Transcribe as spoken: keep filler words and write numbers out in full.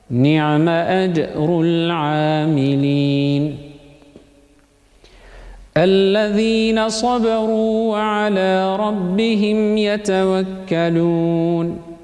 نعم أجر العاملين الذين صبروا وعلى ربهم يتوكلون